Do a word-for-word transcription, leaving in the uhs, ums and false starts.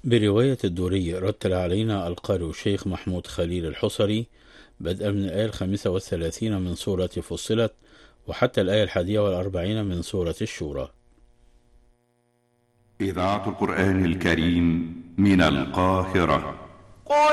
برواية الدوري رتل علينا القارئ الشيخ محمود خليل الحصري بدءا من الآية الخامسة والثلاثين من سورة فصلت وحتى الآية الحادية والأربعين من سورة الشورى. إذاعة القرآن الكريم من القاهرة.